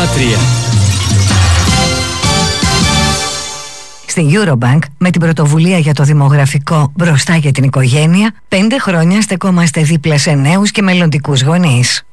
Στην Eurobank, με την πρωτοβουλία για το δημογραφικό μπροστά για την οικογένεια, 5 χρόνια στεκόμαστε δίπλα σε νέους και μελλοντικούς γονείς.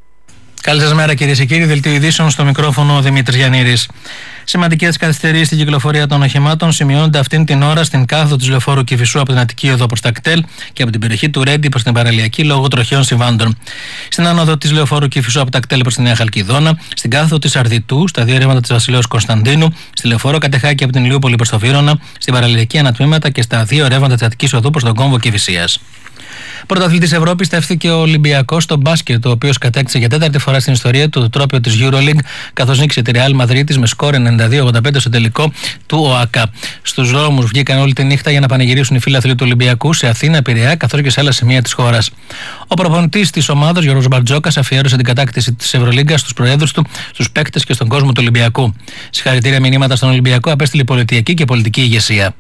Καλή σας μέρα, κυρίες και κύριοι. Δελτίο ειδήσεων, στο μικρόφωνο ο Δημήτρης Γιαννήρης. Σημαντικές καθυστερήσεις στην κυκλοφορία των οχημάτων σημειώνονται αυτήν την ώρα στην κάθοδο της λεωφόρου Κηφισού από την Αττική Οδό προς τα ΚΤΕΛ και από την περιοχή του Ρέντι προς την Παραλιακή λόγω τροχαίων συμβάντων. Στην άνοδο της λεωφόρου Κηφισού από τα κτέλ προς τη Νέα Χαλκιδόνα, στην κάθοδο της Αρδιτού, στα δύο ρεύματα της Βασιλέως Κωνσταντίνου, στη λεωφόρο Κατεχάκη από την Ηλιούπολη προς το Βύρωνα, στην Παραλιακή ανατμήματα και στα δύο ρεύματα της Αττικής Οδού προς τον κόμβο Κηφισίας. Πρωταθλητής Ευρώπης στέφθηκε ο Ολυμπιακός στο μπάσκετ, ο οποίος κατέκτησε για τέταρτη φορά στην ιστορία του το τρόπαιο της EuroLeague, καθώς νίκησε τη Real Μαδρίτης με σκόρ 92-85 στο τελικό του ΟΑΚΑ. Στους δρόμους βγήκαν όλη τη νύχτα για να πανηγυρίσουν οι φίλαθλοι του Ολυμπιακού σε Αθήνα, Πειραιά καθώς και σε άλλα σημεία της χώρας. Ο προπονητής της ομάδας, Γιώργος Μπαρτζόκας, αφιέρωσε την κατάκτηση της Ευρωλίγκας στους προέδρους του, στους παίκτες και στον κόσμο του Ολυμπιακού. Συγχαρητήρια μηνύματα στον Ολυμπιακό απέστειλε η πολιτιακή και πολιτική ηγεσία.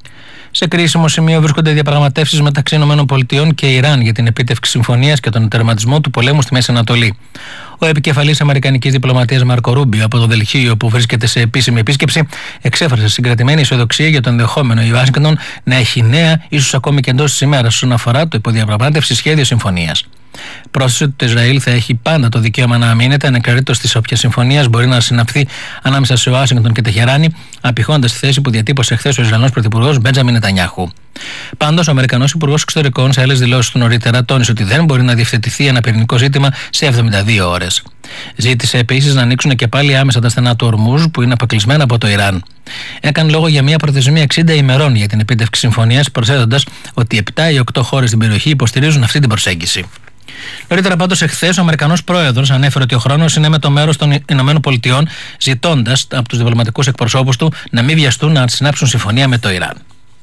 Σε κρίσιμο σημείο βρίσκονται διαπραγματεύσεις μεταξύ ΗΠΑ και Ιράν για την επίτευξη συμφωνίας και τον τερματισμό του πολέμου στη Μέση Ανατολή. Ο επικεφαλής αμερικανικής διπλωματίας Μάρκο Ρούμπιο από το Δελχείο, που βρίσκεται σε επίσημη επίσκεψη, εξέφρασε συγκρατημένη αισιοδοξία για το ενδεχόμενο η Ουάσιγκτον να έχει νέα, ίσως ακόμη και εντός της ημέρας, όσον αφορά το υποδιαπραγμάτευση σχέδιο συμφωνίας. Πρόσθεσε ότι το Ισραήλ θα έχει πάντα το δικαίωμα να αμήνεται ανεξαρτήτως της όποιας συμφωνίας μπορεί να συναυθεί ανάμεσα σε Ουάσιγκτον και Τεχεράνη, απηχώντας τη θέση που διατύπωσε χθες ο Ισραηλινός Πρωθυπουργός Μπέντζαμιν Νετανιάχου. Πάντως, ο Αμερικανός Υπουργός Εξωτερικών σε άλλες δηλώσεις του νωρίτερα τόνισε ότι δεν μπορεί να διευθετηθεί ένα πυρηνικό ζήτημα σε 72 ώρες. Ζήτησε επίσης να ανοίξουν και πάλι άμεσα τα στενά του Ορμούζ, που είναι αποκλεισμένα από το Ιράν. Έκανε λόγο για μια προθεσμία 60 ημερών για την επίτευξη συμφωνίας, προσθέτοντας ότι 7 ή 8 χώρες στην περιοχή υποστηρίζουν αυτή την προσέγγιση. Νωρίτερα, πάντως, εχθές ο Αμερικανός πρόεδρος ανέφερε ότι ο χρόνος είναι με το μέρος των ΗΠΑ, ζητώντας από τους διπλωματικούς εκπροσώπους του να μην βιαστούν να συνάψουν συμφωνία με το Ιράν.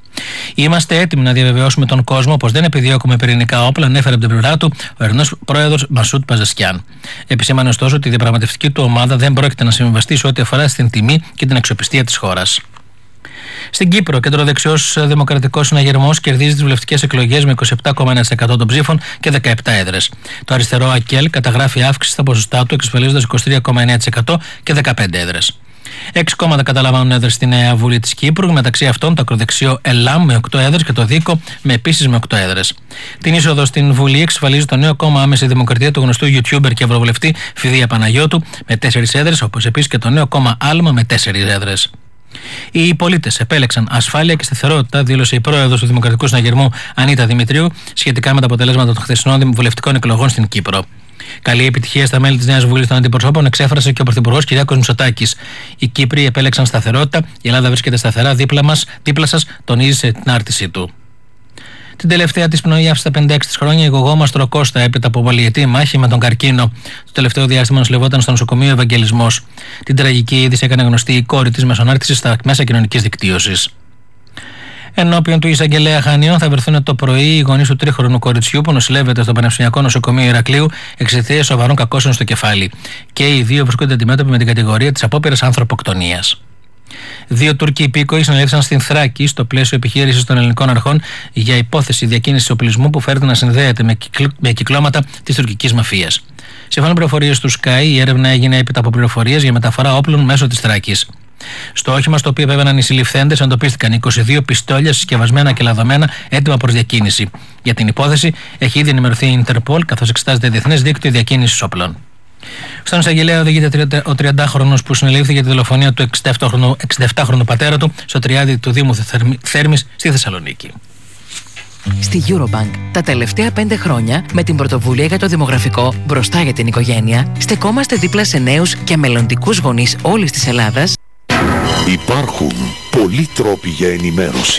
Είμαστε έτοιμοι να διαβεβαιώσουμε τον κόσμο πως δεν επιδιώκουμε πυρηνικά όπλα, ανέφερε από την πλευρά του ο Ιρανός πρόεδρος Μασούτ Παζεσκιάν. Επισήμανε ωστόσο ότι η διαπραγματευτική του ομάδα δεν πρόκειται να συμβιβαστεί σε ό,τι αφορά στην τιμή και την αξιοπιστία της χώρας. Στην Κύπρο, κεντροδεξιός Δημοκρατικός Συναγερμός κερδίζει τις βουλευτικές εκλογές με 27,1% των ψήφων και 17 έδρες. Το αριστερό ΑΚΕΛ καταγράφει αύξηση στα ποσοστά του, εξασφαλίζοντας 23,9% και 15 έδρες. 6 κόμματα καταλαμβάνουν έδρες στη Νέα Βουλή της Κύπρου, μεταξύ αυτών το ακροδεξιό ΕΛΑΜ με 8 έδρες και το ΔΙΚΟ με επίσης με 8 έδρες. Την είσοδο στην Βουλή εξασφαλίζει το νέο κόμμα Άμεση Δημοκρατία του γνωστού YouTuber και Ευρωβουλευτή Φιδία Παναγιώτου με 4 έδρες, όπως επίσης και το νέο κόμμα Άλμα με 4 έδρες. Οι πολίτες επέλεξαν ασφάλεια και σταθερότητα, δήλωσε η πρόεδρος του Δημοκρατικού Συναγερμού Ανίτα Δημητρίου σχετικά με τα αποτελέσματα των χθεσινών βουλευτικών εκλογών στην Κύπρο. Καλή επιτυχία στα μέλη της Νέας Βουλής των Αντιπροσώπων εξέφρασε και ο Πρωθυπουργός Κυριάκος Μητσοτάκης. Οι Κύπροι επέλεξαν σταθερότητα, η Ελλάδα βρίσκεται σταθερά δίπλα σας, τονίζει την άρτησή του. Την τελευταία της πνοή άφησε στα 56 της χρόνια η γογόμαστρο Κώστα έπειτα από πολυετή μάχη με τον καρκίνο. Το τελευταίο διάστημα νοσηλευόταν στο νοσοκομείο Ευαγγελισμός. Την τραγική είδηση έκανε γνωστή η κόρη της μεσονάρτησης στα μέσα κοινωνικής δικτύωσης. Ενώπιον του εισαγγελέα Χανίων θα βρεθούν το πρωί οι γονείς του 3χρονου κοριτσιού που νοσηλεύεται στο Πανεπιστημιακό Νοσοκομείο Ηρακλείου εξαιτίας σοβαρών κακώσεων στο κεφάλι. Και οι δύο βρίσκονται αντιμέτωποι με την κατηγορία της απόπειρας ανθρωποκτονίας. 2 Τούρκοι υπήκοοι συνελήφθησαν στην Θράκη στο πλαίσιο επιχείρησης των ελληνικών αρχών για υπόθεση διακίνησης οπλισμού που φέρεται να συνδέεται με κυκλώματα της τουρκικής μαφίας. Σύμφωνα με πληροφορίες του Sky, η έρευνα έγινε έπειτα από πληροφορίες για μεταφορά όπλων μέσω της Θράκης. Στο όχημα στο οποίο επέβαιναν οι συλληφθέντες εντοπίστηκαν 22 πιστόλια συσκευασμένα και λαδωμένα έτοιμα προς διακίνηση. Για την υπόθεση έχει ήδη ενημερωθεί η Interpol, καθώς εξετάζεται διεθνές δίκτυο διακίνησης όπλων. Στον εισαγγελέα οδηγείται ο 30χρονος που συνελήφθη για τη δολοφονία του 67χρονου πατέρα του στο Τριάδι του Δήμου Θέρμης στη Θεσσαλονίκη. Στη Eurobank τα τελευταία 5 χρόνια, με την πρωτοβουλία για το δημογραφικό μπροστά για την οικογένεια, στεκόμαστε δίπλα σε νέους και μελλοντικούς γονείς όλης της Ελλάδας. Υπάρχουν πολλοί τρόποι για ενημέρωση.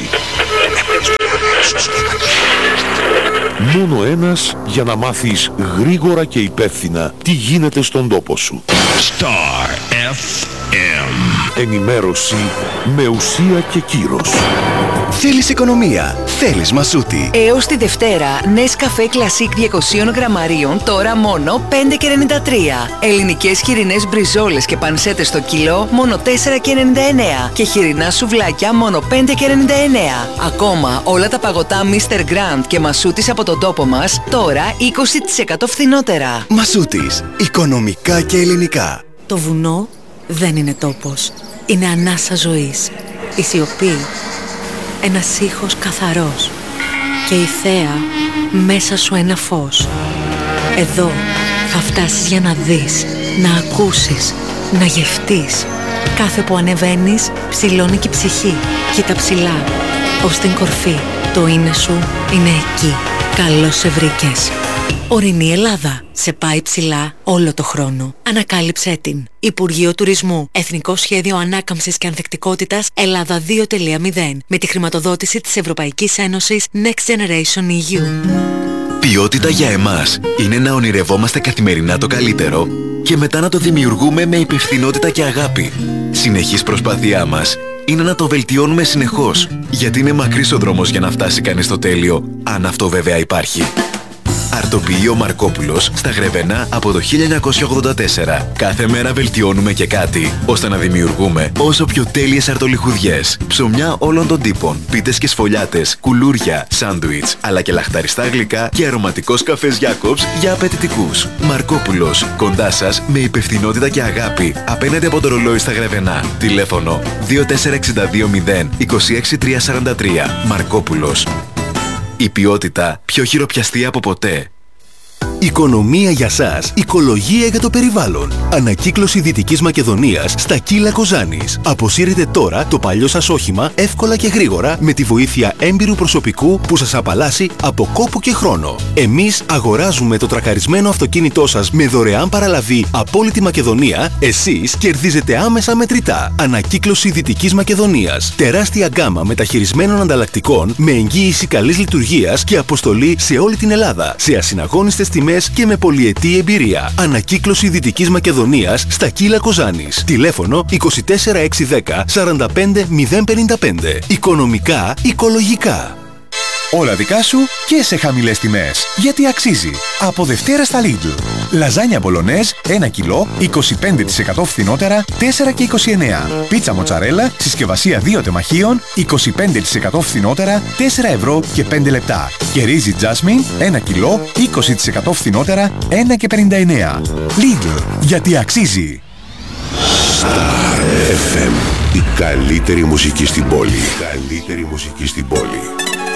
Μόνο ένας για να μάθεις γρήγορα και υπεύθυνα τι γίνεται στον τόπο σου. Star FM. Ενημέρωση με ουσία και κύρος. Θέλεις οικονομία, θέλεις Μασούτη. Έως τη Δευτέρα, Nescafé Classic 200 γραμμαρίων, τώρα μόνο 5,93. Ελληνικές χοιρινές μπριζόλες και πανσέτες στο κιλό, μόνο 4,99. Και χοιρινά σουβλάκια, μόνο 5,99. Ακόμα όλα τα παγωτά Mr. Grand και Μασούτης από τον τόπο μας, τώρα 20% φθηνότερα. Μασούτης, οικονομικά και ελληνικά. Το βουνό δεν είναι τόπος. Είναι ανάσα ζωής. Η σιωπή, ένας ήχος καθαρός. Και η θέα μέσα σου ένα φως. Εδώ θα φτάσεις για να δεις, να ακούσεις, να γευτείς. Κάθε που ανεβαίνεις ψηλώνει και η ψυχή. Κοίτα ψηλά, ως την κορφή. Το είναι σου είναι εκεί. Καλώς σε βρήκες. Ορεινή Ελλάδα. Σε πάει ψηλά όλο το χρόνο. Ανακάλυψέ την. Υπουργείο Τουρισμού. Εθνικό Σχέδιο Ανάκαμψης και Ανθεκτικότητας Ελλάδα 2.0. Με τη χρηματοδότηση της Ευρωπαϊκής Ένωσης Next Generation EU. Ποιότητα για εμάς είναι να ονειρευόμαστε καθημερινά το καλύτερο και μετά να το δημιουργούμε με υπευθυνότητα και αγάπη. Συνεχής προσπάθειά μας είναι να το βελτιώνουμε συνεχώς, γιατί είναι μακρύς ο δρόμος για να φτάσει κανείς στο τέλειο, αν αυτό βέβαια υπάρχει. Αρτοποιείο Μαρκόπουλος στα Γρεβενά από το 1984. Κάθε μέρα βελτιώνουμε και κάτι, ώστε να δημιουργούμε όσο πιο τέλειες αρτολιχουδιές. Ψωμιά όλων των τύπων, πίτες και σφολιάτες, κουλούρια, σάντουιτς, αλλά και λαχταριστά γλυκά και αρωματικός καφές Jacobs για απαιτητικούς. Μαρκόπουλος, κοντά σας με υπευθυνότητα και αγάπη, απέναντι από το ρολόι στα Γρεβενά. Τηλέφωνο 2462 0 26 343. Μαρκόπουλος. Η ποιότητα πιο χειροπιαστή από ποτέ. Οικονομία για σας, οικολογία για το περιβάλλον. Ανακύκλωση Δυτικής Μακεδονίας στα Κύλα Κοζάνης. Αποσύρετε τώρα το παλιό σας όχημα εύκολα και γρήγορα με τη βοήθεια έμπειρου προσωπικού που σας απαλλάσσει από κόπο και χρόνο. Εμείς αγοράζουμε το τρακαρισμένο αυτοκίνητό σας με δωρεάν παραλαβή από όλη τη Μακεδονία. Εσείς κερδίζετε άμεσα μετρητά. Ανακύκλωση Δυτικής Μακεδονίας. Τεράστια γκάμα μεταχειρισμένων ανταλλακτικών με εγγύηση καλής λειτουργίας και αποστολή σε όλη την Ελλάδα. Σε ασυναγώνιστες τιμές και με πολυετή εμπειρία. Ανακύκλωση Δυτικής Μακεδονίας στα Κύλα Κοζάνης. Τηλέφωνο 24610 45055. Οικονομικά, οικολογικά. Όλα δικά σου και σε χαμηλές τιμές. Γιατί αξίζει. Από Δευτέρα στα Lidl. Λαζάνια μπολονέζ 1 κιλό 25% φθηνότερα 4 και 29. Πίτσα μοτσαρέλα συσκευασία 2 τεμαχίων 25% φθηνότερα 4 ευρώ και 5 λεπτά. Και ρύζι Jasmine 1 κιλό 20% φθηνότερα 1 και 59. Lidl. Γιατί αξίζει. Star FM. Η καλύτερη μουσική στην πόλη. Η καλύτερη μουσική στην πόλη.